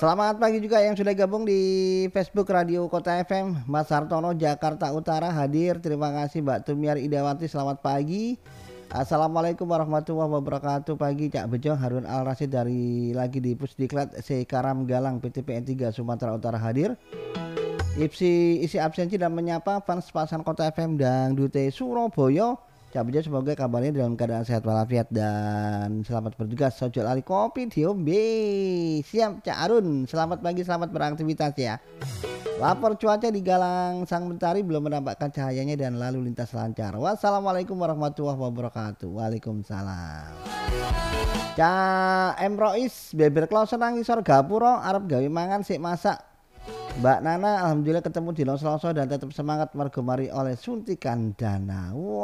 Selamat pagi juga yang sudah gabung di Facebook Radio Kota FM. Mas Hartono Jakarta Utara hadir. Terima kasih Mbak Tumiar Idawati. Selamat pagi. Assalamualaikum warahmatullahi wabarakatuh. Pagi Cak Bejo Harun Al Rasid dari lagi di Pusdiklat Sekaram Galang PTPN 3 Sumatera Utara hadir. Isi absensi dan menyapa fans pasan Kota FM dan Dute Surabaya. Cak Bejo semoga kabarnya dalam keadaan sehat walafiat dan selamat bertugas. Sojol Ali kopi diombe. Siap Cak Arun. Selamat pagi, selamat beraktivitas ya. Lapor cuaca di Galang Sang Mentari belum menampakkan cahayanya dan lalu lintas lancar. Wassalamualaikum warahmatullahi wabarakatuh. Waalaikumsalam. Cak Emrois beber kloso nang isor gapura arep gawe mangan sik masak. Mbak Nana alhamdulillah ketemu di Loso dan tetap semangat mergo mari oleh suntikan dana.